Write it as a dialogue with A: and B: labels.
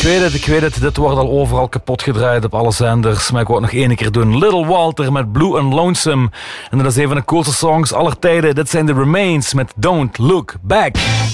A: Ik weet het, dit wordt al overal kapot gedraaid op alle zenders, maar ik wou het nog één keer doen. Little Walter met Blue and Lonesome. En dat is een van de coolste songs aller tijden. Dit zijn The Remains met Don't Look Back.